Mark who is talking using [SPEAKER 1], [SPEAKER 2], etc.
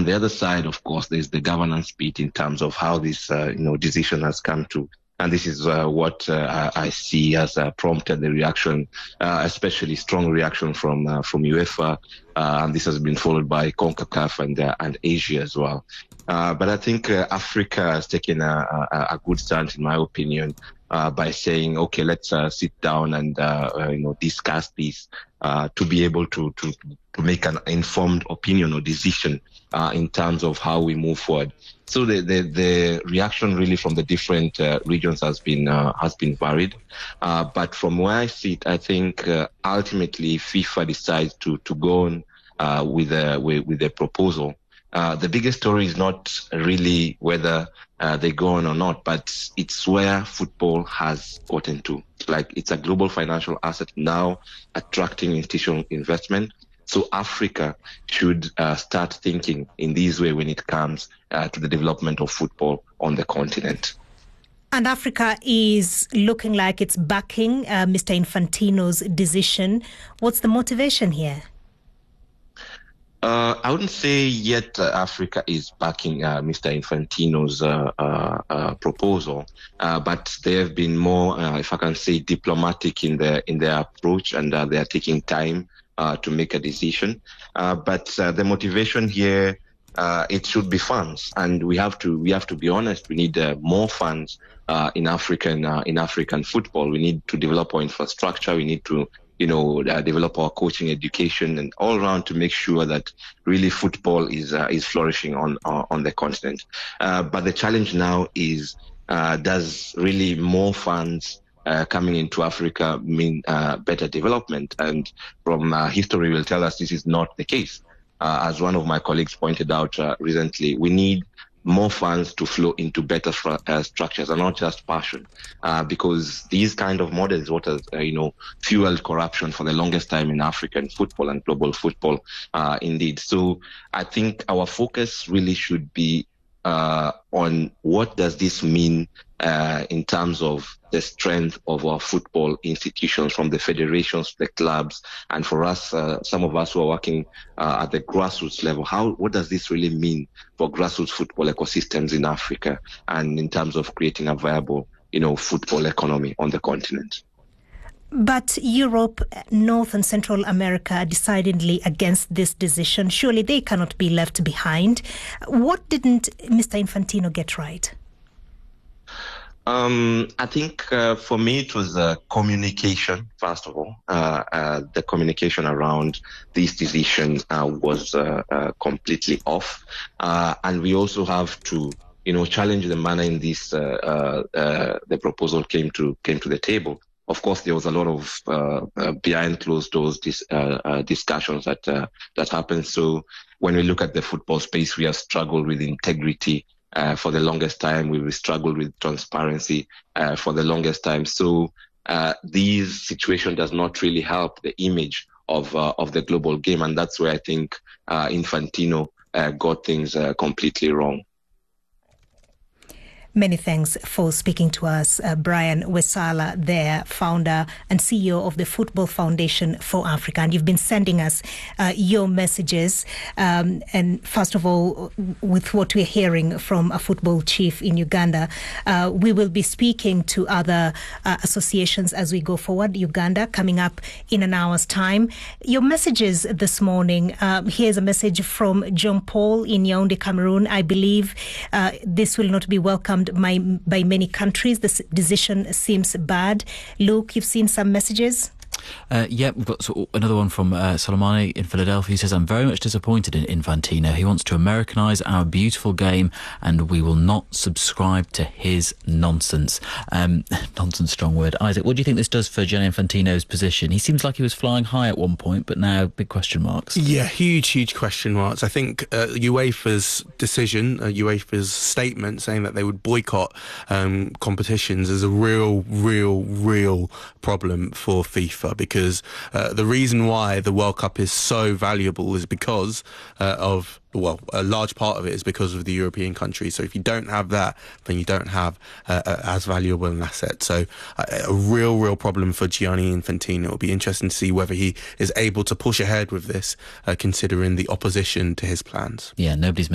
[SPEAKER 1] On the other side, of course, there's the governance bit in terms of how this, decision has come to. And this is what I see has prompted the reaction, especially strong reaction from UEFA, and this has been followed by CONCACAF and Asia as well. But I think Africa has taken a good stance, in my opinion, by saying, okay, let's sit down and discuss this to be able to make an informed opinion or decision in terms of how we move forward. So the reaction really from the different regions has been varied. But from where I sit, I think ultimately FIFA decides to go on with a proposal. The biggest story is not really whether they go on or not, but it's where football has gotten to. Like, it's a global financial asset now, attracting institutional investment. So Africa should start thinking in this way when it comes to the development of football on the continent.
[SPEAKER 2] And Africa is looking like it's backing Mr. Infantino's decision. What's the motivation here?
[SPEAKER 1] I wouldn't say yet Africa is backing Mr. Infantino's proposal, but they have been more, if I can say, diplomatic in their approach, and they are taking time to make a decision. But the motivation here, it should be funds, and we have to be honest. We need more funds in African football. We need to develop our infrastructure. We need to develop our coaching education and all around to make sure that really football is flourishing on the continent. But the challenge now is, does really more funds coming into Africa mean better development? And from history will tell us this is not the case. As one of my colleagues pointed out recently, we need more funds to flow into better structures and not just passion, because these kind of models, what has fueled corruption for the longest time in African football and global football, indeed. So I think our focus really should be on what does this mean in terms of the strength of our football institutions, from the federations to the clubs, and for us, some of us who are working at the grassroots level, what does this really mean for grassroots football ecosystems in Africa, and in terms of creating a viable, football economy on the continent?
[SPEAKER 2] But Europe, North and Central America are decidedly against this decision. Surely they cannot be left behind. What didn't Mr. Infantino get right?
[SPEAKER 1] I think for me it was communication, first of all. The communication around this decision was completely off. And we also have to challenge the manner in this the proposal came to the table. Of course, there was a lot of behind closed doors discussions that happened. So when we look at the football space, we have struggled with integrity for the longest time. We've struggled with transparency for the longest time. So this situation does not really help the image of the global game, and that's where I think Infantino got things completely wrong.
[SPEAKER 2] Many thanks for speaking to us, Brian Wesala, there, founder and CEO of the Football Foundation for Africa. And you've been sending us your messages. And first of all, with what we're hearing from a football chief in Uganda, we will be speaking to other associations as we go forward. Uganda coming up in an hour's time. Your messages this morning, here's a message from John Paul in Yaoundé, Cameroon. I believe this will not be welcomed by many countries. This decision seems bad. Luke, you've seen some messages?
[SPEAKER 3] Yeah, we've got another one from Solomani in Philadelphia. He says, I'm very much disappointed in Infantino. He wants to Americanise our beautiful game and we will not subscribe to his nonsense. Nonsense, strong word. Isaac, what do you think this does for Gianni Infantino's position? He seems like he was flying high at one point, but now big question marks.
[SPEAKER 4] Yeah, huge question marks. I think UEFA's decision, UEFA's statement saying that they would boycott competitions is a real problem for FIFA, because the reason why the World Cup is so valuable is because a large part of it is because of the European countries. So if you don't have that, then you don't have as valuable an asset. So a real problem for Gianni Infantino. It'll be interesting to see whether he is able to push ahead with this, considering the opposition to his plans.
[SPEAKER 3] Yeah, nobody's